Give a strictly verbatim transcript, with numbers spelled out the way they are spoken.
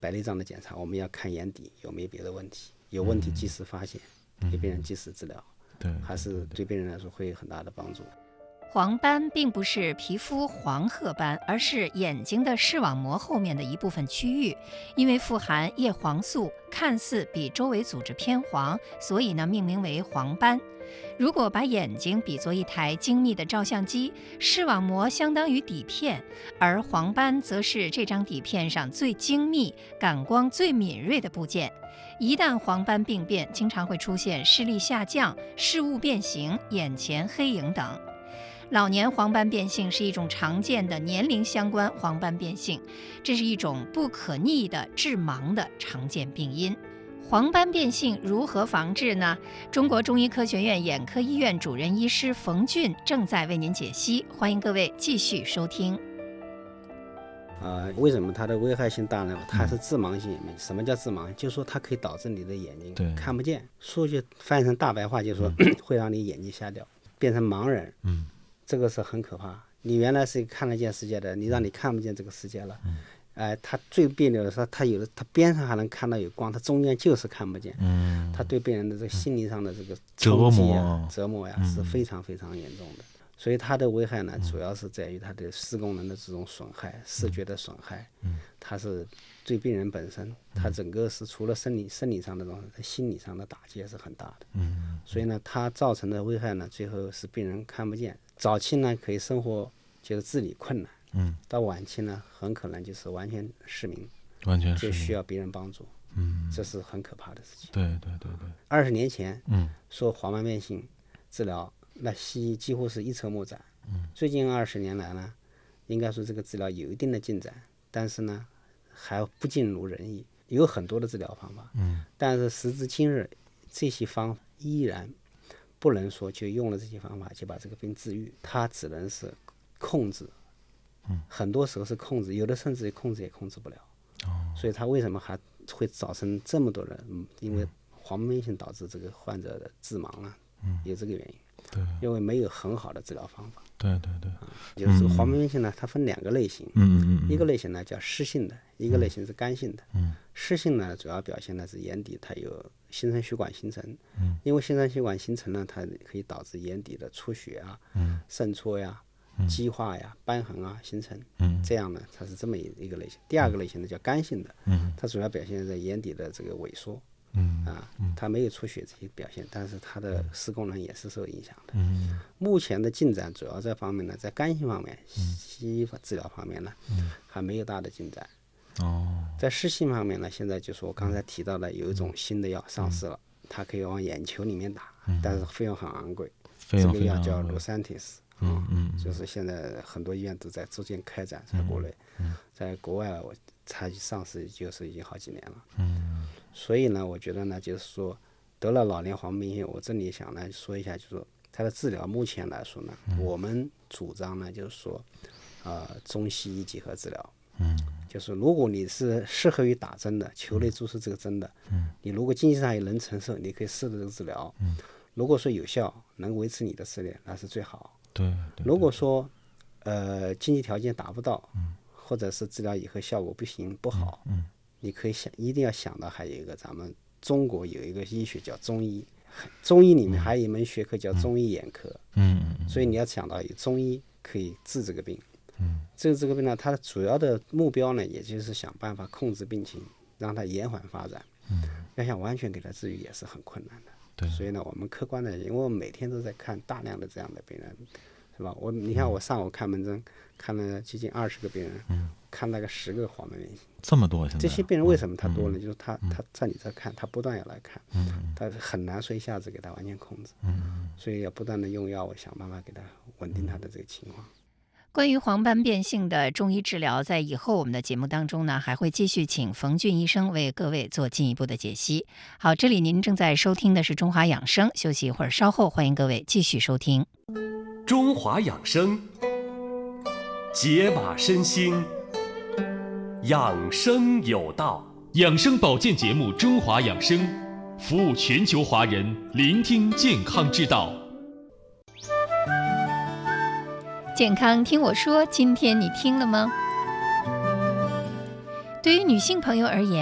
白内障的检查，我们要看眼底有没有别的问题，有问题及时发现，给病人及时治疗， 对， 还是对病人来说会有很大的帮助。 黄斑并不是皮肤黄褐斑，而是眼睛的视网膜后面的一部分区域，因为富含叶黄素，看似比周围组织偏黄，所以呢命名为黄斑。如果把眼睛比作一台精密的照相机，视网膜相当于底片，而黄斑则是这张底片上最精密、感光最敏锐的部件。一旦黄斑病变，经常会出现视力下降、视物变形、眼前黑影等。老年黄斑变性是一种常见的年龄相关黄斑变性，这是一种不可逆的致盲的常见病因。黄斑变性如何防治呢？中国中医科学院眼科医院主任医师冯俊正在为您解析，欢迎各位继续收听。 呃，为什么它的危害性大呢？它是致盲性。嗯、什么叫致盲？就是说它可以导致你的眼睛看不见。说句翻译成大白话，就是说、嗯、会让你眼睛瞎掉，变成盲人。 嗯。 这个是很可怕。你原来是一个看得见世界的，你让你看不见这个世界了。嗯，哎、呃，它最别扭的是，它有的它边上还能看到有光，它中间就是看不见。嗯，它对病人的这个心理上的这个冲击啊、折磨呀、啊、是非常非常严重的。所以它的危害呢，主要是在于它的视功能的这种损害、视觉的损害。嗯，它是对病人本身，它整个是除了生理生理上的东西，它心理上的打击也是很大的。嗯，所以呢，它造成的危害呢，最后是病人看不见。早期呢，可以生活就是自理困难，嗯，到晚期呢，很可能就是完全失明， 完全失明， 就需要别人帮助，嗯，这是很可怕的事情。 对对对对。 二十年前，嗯，说黄斑变性治疗，那西医几乎是一筹莫展，嗯，最近二十年来呢，应该说这个治疗有一定的进展，但是呢，还不尽如人意，有很多的治疗方法，嗯，但是时至今日，这些方法依然不能说就用了这些方法就把这个病治愈，它只能是控制，嗯，很多时候是控制，有的甚至控制也控制不了。哦，所以它为什么还会造成这么多人？嗯，因为黄斑变性导致这个患者的致盲啊，嗯，有这个原因。 对， 因为没有很好的治疗方法。 对对对， 啊、就是黄斑变性呢，它分两个类型。 嗯嗯嗯， 一个类型呢叫湿性的，一个类型是干性的。嗯，湿性呢主要表现呢是眼底它有新生血管形成。嗯，因为新生血管形成呢，它可以导致眼底的出血啊、嗯、渗出呀、激化呀、瘢痕啊形成。嗯，这样呢它是这么一个类型。第二个类型呢叫干性的。嗯，它主要表现在眼底的这个萎缩。嗯啊，它没有出血这些表现，但是它的视功能也是受影响的。嗯，目前的进展主要在方面呢，在干性方面，西医治疗方面呢，嗯，还没有大的进展。哦，在湿性方面呢，现在就是我刚才提到的有一种新的药上市了，嗯、它可以往眼球里面打，嗯、但是费用很昂贵。 这个药叫 Lucentis。嗯嗯，就是现在很多医院都在逐渐开展，在国内，嗯嗯、在国外我才上市就是已经好几年了。嗯，所以呢，我觉得呢，就是说得了老年黄斑变性，我这里想呢说一下，就是说它的治疗目前来说呢，嗯、我们主张呢就是说，呃，中西医结合治疗。嗯，就是如果你是适合于打针的，球内注射这个针的，嗯，你如果经济上也能承受，你可以试着这个治疗。嗯，如果说有效，能维持你的视力，那是最好。 对，对， 如果说，呃，经济条件达不到，嗯，或者是治疗以后效果不行不好，嗯，嗯你可以想，一定要想到还有一个咱们中国有一个医学叫中医，中医里面还有一门学科叫中医眼科，嗯，嗯所以你要想到有中医可以治这个病，嗯，这个这个病呢，它的主要的目标呢，也就是想办法控制病情，让它延缓发展，嗯，要想完全给它治愈也是很困难的。所以呢，我们客观的，因为我每天都在看大量的这样的病人，是吧？我你看我上午看门诊，看了接近二十个病人，嗯，看那个十个黄斑变性， 这么多现在。 这些病人为什么他多呢？嗯、就是他他在你这看，他不断要来看，嗯，他很难说一下子给他完全控制，嗯，所以要不断的用药，我想办法给他稳定他的这个情况。 关于黄斑变性的中医治疗，在以后我们的节目当中呢，还会继续请冯俊医生为各位做进一步的解析。好，这里您正在收听的是中华养生，休息一会儿，稍后欢迎各位继续收听中华养生，解码身心，养生有道。养生保健节目《中华养生》，服务全球华人，聆听健康之道。 健康听我说，今天你听了吗？ 对于女性朋友而言，